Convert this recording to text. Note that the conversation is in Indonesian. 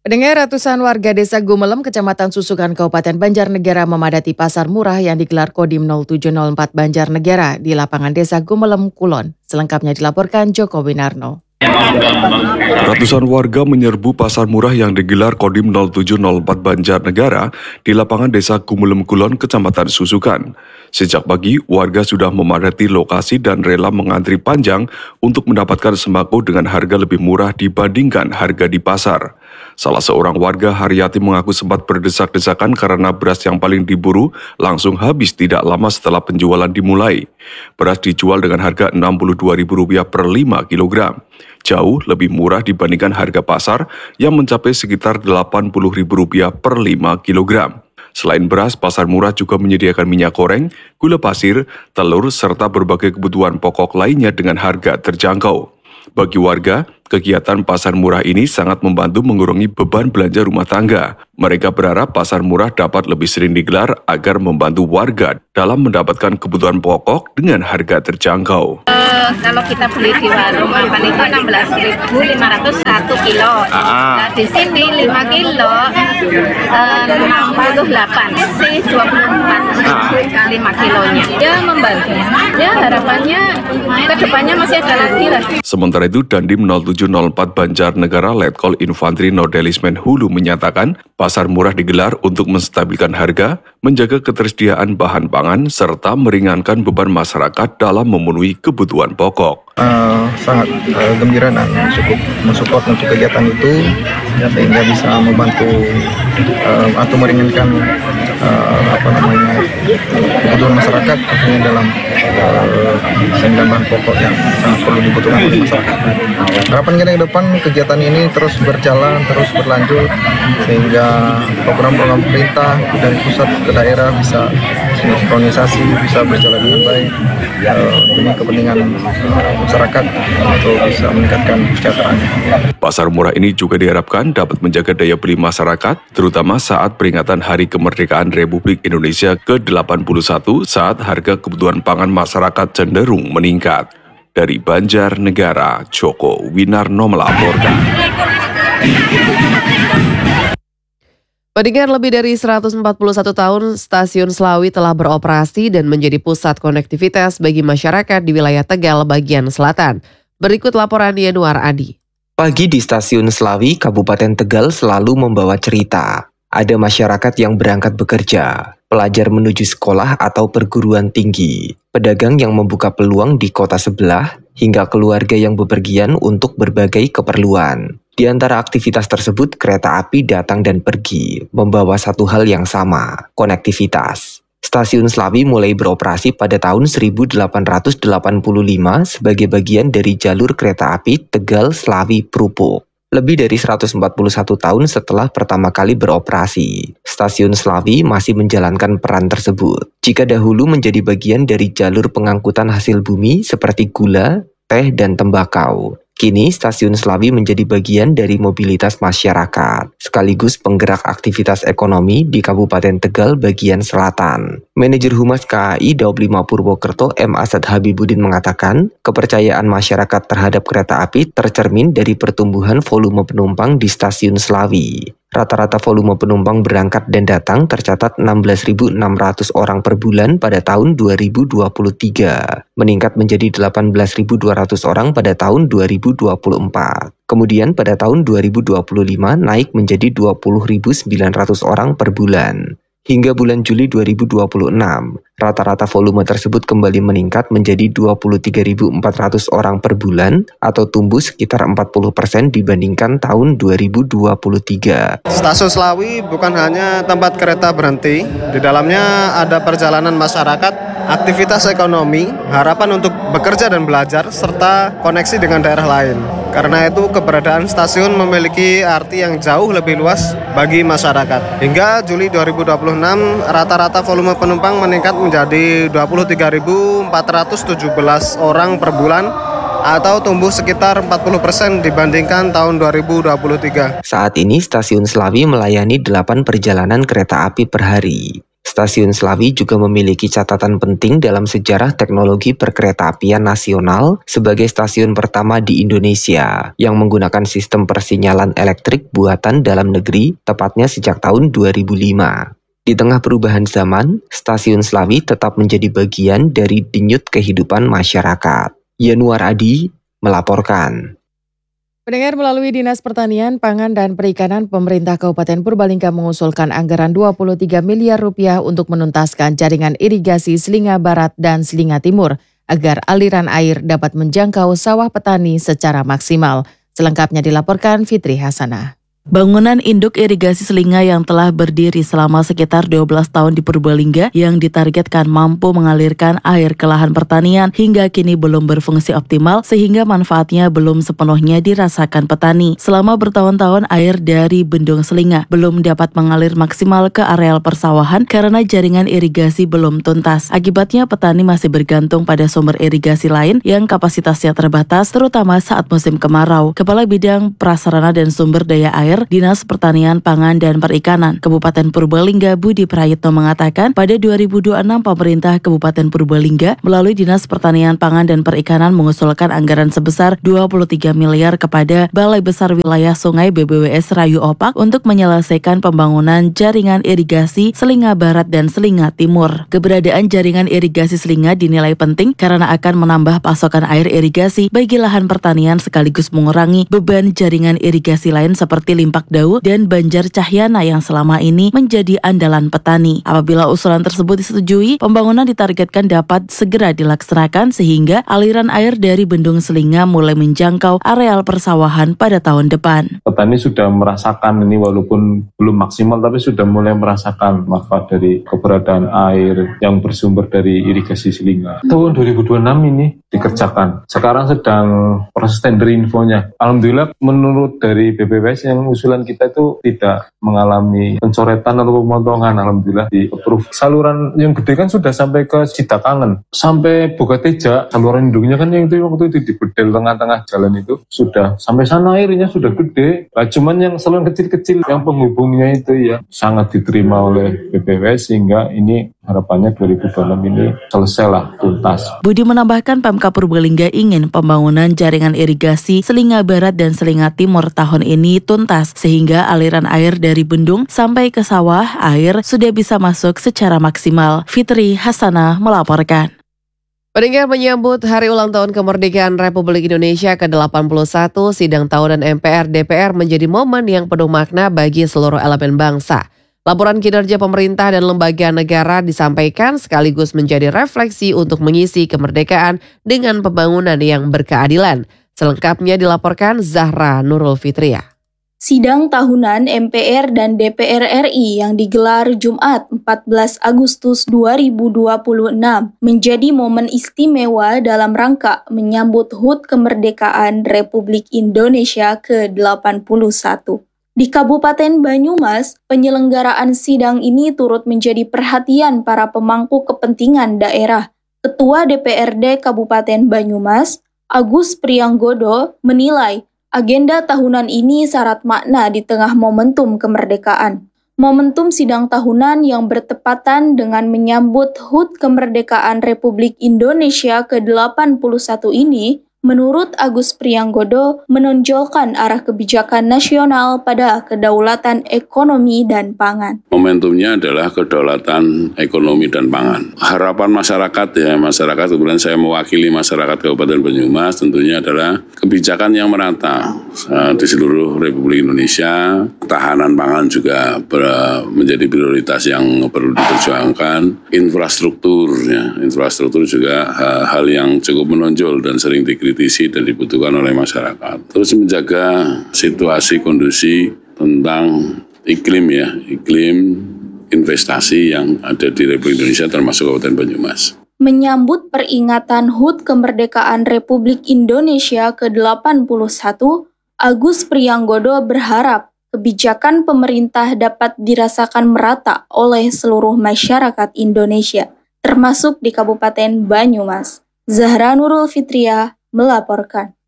Pendengar, ratusan warga desa Gumelem, Kecamatan Susukan, Kabupaten Banjarnegara memadati pasar murah yang digelar Kodim 0704 Banjarnegara di lapangan desa Gumelem, Kulon. Selengkapnya dilaporkan Joko Winarno. Ratusan warga menyerbu pasar murah yang digelar Kodim 0704 Banjarnegara di lapangan desa Gumelem Kulon, Kecamatan Susukan. Sejak pagi, warga sudah memadati lokasi dan rela mengantri panjang untuk mendapatkan sembako dengan harga lebih murah dibandingkan harga di pasar. Salah seorang warga, Haryati, mengaku sempat berdesak-desakan karena beras yang paling diburu langsung habis tidak lama setelah penjualan dimulai. Beras dijual dengan harga Rp62.000 per 5 kg. Jauh lebih murah dibandingkan harga pasar yang mencapai sekitar Rp80.000 per 5 kg. Selain beras, pasar murah juga menyediakan minyak goreng, gula pasir, telur, serta berbagai kebutuhan pokok lainnya dengan harga terjangkau. Bagi warga, kegiatan pasar murah ini sangat membantu mengurangi beban belanja rumah tangga. Mereka berharap pasar murah dapat lebih sering digelar agar membantu warga dalam mendapatkan kebutuhan pokok dengan harga terjangkau. Kalau kita beli di warung makan itu 16.500 1 kilo. Nah, di sini 5 kilo 68 sih 24 5 kilonya. Ya membantu. Ya harapannya kedepannya masih ada lagi lah. Sementara itu, Dandim 0704 Banjarnegara Letkol Infantri Nordelismen Hulu menyatakan pasar murah digelar untuk menstabilkan harga, menjaga ketersediaan bahan pangan, serta meringankan beban masyarakat dalam memenuhi kebutuhan pokok. Sangat gembira dan cukup mensupport untuk kegiatan itu sehingga bisa membantu atau meringankan kebutuhan masyarakat khususnya dalam sembilan bahan pokok yang sangat perlu dibutuhkan oleh masyarakat. Harapan kita ke depan kegiatan ini terus berjalan, terus berlanjut sehingga program-program pemerintah dari pusat ke daerah bisa sinkronisasi, bisa berjalan dengan baik demi kepentingan masyarakat untuk bisa meningkatkan kesejahteraannya. Pasar murah ini juga diharapkan dapat menjaga daya beli masyarakat, terutama saat peringatan Hari Kemerdekaan Republik Indonesia ke-81 saat harga kebutuhan pangan masyarakat cenderung meningkat. Dari Banjarnegara, Joko Winarno melaporkan. Pendengar, lebih dari 141 tahun Stasiun Slawi telah beroperasi dan menjadi pusat konektivitas bagi masyarakat di wilayah Tegal bagian selatan. Berikut laporan Yanuar Adi. Pagi di Stasiun Slawi, Kabupaten Tegal selalu membawa cerita. Ada masyarakat yang berangkat bekerja, pelajar menuju sekolah atau perguruan tinggi, pedagang yang membuka peluang di kota sebelah, hingga keluarga yang bepergian untuk berbagai keperluan. Di antara aktivitas tersebut, kereta api datang dan pergi, membawa satu hal yang sama, konektivitas. Stasiun Slawi mulai beroperasi pada tahun 1885 sebagai bagian dari jalur kereta api Tegal-Slawi Prupuk. Lebih dari 141 tahun setelah pertama kali beroperasi, Stasiun Slawi masih menjalankan peran tersebut. Jika dahulu menjadi bagian dari jalur pengangkutan hasil bumi seperti gula, teh, dan tembakau, kini Stasiun Slawi menjadi bagian dari mobilitas masyarakat, sekaligus penggerak aktivitas ekonomi di Kabupaten Tegal bagian selatan. Manajer Humas KAI Daob 5 Purwokerto M. Asad Habibuddin mengatakan, kepercayaan masyarakat terhadap kereta api tercermin dari pertumbuhan volume penumpang di Stasiun Slawi. Rata-rata volume penumpang berangkat dan datang tercatat 16.600 orang per bulan pada tahun 2023, meningkat menjadi 18.200 orang pada tahun 2024. Kemudian pada tahun 2025 naik menjadi 20.900 orang per bulan. Hingga bulan Juli 2026, rata-rata volume tersebut kembali meningkat menjadi 23.400 orang per bulan atau tumbuh sekitar 40% dibandingkan tahun 2023. Stasiun Slawi bukan hanya tempat kereta berhenti, di dalamnya ada perjalanan masyarakat, aktivitas ekonomi, harapan untuk bekerja dan belajar, serta koneksi dengan daerah lain. Karena itu keberadaan stasiun memiliki arti yang jauh lebih luas bagi masyarakat. Hingga Juli 2026, rata-rata volume penumpang meningkat menjadi 23.417 orang per bulan atau tumbuh sekitar 40% dibandingkan tahun 2023. Saat ini Stasiun Slawi melayani 8 perjalanan kereta api per hari. Stasiun Slawi juga memiliki catatan penting dalam sejarah teknologi perkeretaapian nasional sebagai stasiun pertama di Indonesia yang menggunakan sistem persinyalan elektrik buatan dalam negeri, tepatnya sejak tahun 2005. Di tengah perubahan zaman, Stasiun Slawi tetap menjadi bagian dari denyut kehidupan masyarakat. Yanuar Adi melaporkan. Pendengar, melalui Dinas Pertanian, Pangan, dan Perikanan, pemerintah Kabupaten Purbalingga mengusulkan anggaran 23 miliar rupiah untuk menuntaskan jaringan irigasi Selinga Barat dan Selinga Timur agar aliran air dapat menjangkau sawah petani secara maksimal. Selengkapnya dilaporkan Fitri Hasanah. Bangunan induk irigasi Selinga yang telah berdiri selama sekitar 12 tahun di Purbalingga yang ditargetkan mampu mengalirkan air ke lahan pertanian hingga kini belum berfungsi optimal sehingga manfaatnya belum sepenuhnya dirasakan petani. Selama bertahun-tahun air dari Bendung Selinga belum dapat mengalir maksimal ke areal persawahan karena jaringan irigasi belum tuntas. Akibatnya petani masih bergantung pada sumber irigasi lain yang kapasitasnya terbatas terutama saat musim kemarau. Kepala Bidang Prasarana dan Sumber Daya Air Dinas Pertanian, Pangan, dan Perikanan Kabupaten Purbalingga Budi Prayitno mengatakan pada 2026 pemerintah Kabupaten Purbalingga melalui Dinas Pertanian, Pangan, dan Perikanan mengusulkan anggaran sebesar 23 miliar kepada Balai Besar Wilayah Sungai BBWS Rayu Opak untuk menyelesaikan pembangunan jaringan irigasi Selinga Barat dan Selinga Timur. Keberadaan jaringan irigasi Selinga dinilai penting karena akan menambah pasokan air irigasi bagi lahan pertanian sekaligus mengurangi beban jaringan irigasi lain seperti Limpak Dau dan Banjar Cahyana yang selama ini menjadi andalan petani. Apabila usulan tersebut disetujui, pembangunan ditargetkan dapat segera dilaksanakan sehingga aliran air dari Bendung Selinga mulai menjangkau areal persawahan pada tahun depan. Petani sudah merasakan ini walaupun belum maksimal tapi sudah mulai merasakan manfaat dari keberadaan air yang bersumber dari irigasi Selinga. Tahun 2026 ini dikerjakan. Sekarang sedang proses tender infonya. Alhamdulillah menurut dari BPWS yang usulan kita itu tidak mengalami pencoretan atau pemotongan. Alhamdulillah di approve. Saluran yang gede kan sudah sampai ke Cidakangen, sampai Bogateja. Saluran induknya kan yang itu waktu itu di bedel tengah-tengah jalan itu sudah sampai sana airnya sudah gede. Nah, cuman yang saluran kecil-kecil yang penghubungnya itu ya sangat diterima oleh BPWS sehingga ini harapannya 2026 ini selesailah tuntas. Budi menambahkan Pemkab Purbalingga ingin pembangunan jaringan irigasi Selinga Barat dan Selinga Timur tahun ini tuntas sehingga aliran air dari bendung sampai ke sawah air sudah bisa masuk secara maksimal. Fitri Hasanah melaporkan. Pendengar, menyambut Hari Ulang Tahun Kemerdekaan Republik Indonesia ke-81, sidang tahunan MPR-DPR menjadi momen yang penuh makna bagi seluruh elemen bangsa. Laporan kinerja pemerintah dan lembaga negara disampaikan sekaligus menjadi refleksi untuk mengisi kemerdekaan dengan pembangunan yang berkeadilan. Selengkapnya dilaporkan Zahra Nurul Fitriah. Sidang tahunan MPR dan DPR RI yang digelar Jumat 14 Agustus 2026 menjadi momen istimewa dalam rangka menyambut HUT Kemerdekaan Republik Indonesia ke-81. Di Kabupaten Banyumas, penyelenggaraan sidang ini turut menjadi perhatian para pemangku kepentingan daerah. Ketua DPRD Kabupaten Banyumas, Agus Prianggodo, menilai agenda tahunan ini syarat makna di tengah momentum kemerdekaan. Momentum sidang tahunan yang bertepatan dengan menyambut HUT Kemerdekaan Republik Indonesia ke-81 ini, menurut Agus Prianggodo, menonjolkan arah kebijakan nasional pada kedaulatan ekonomi dan pangan. Momentumnya adalah kedaulatan ekonomi dan pangan. Harapan masyarakat kemudian saya mewakili masyarakat Kabupaten Banyumas tentunya adalah kebijakan yang merata di seluruh Republik Indonesia. Ketahanan pangan juga menjadi prioritas yang perlu diperjuangkan. Infrastruktur juga hal yang cukup menonjol dan sering dikritisi dan dibutuhkan oleh masyarakat. Terus menjaga situasi kondisi tentang iklim investasi yang ada di Republik Indonesia termasuk Kabupaten Banyumas. Menyambut peringatan HUT Kemerdekaan Republik Indonesia ke-81, Agus Prianggodo berharap kebijakan pemerintah dapat dirasakan merata oleh seluruh masyarakat Indonesia, termasuk di Kabupaten Banyumas. Zahra Nurul Fitriah melaporkan.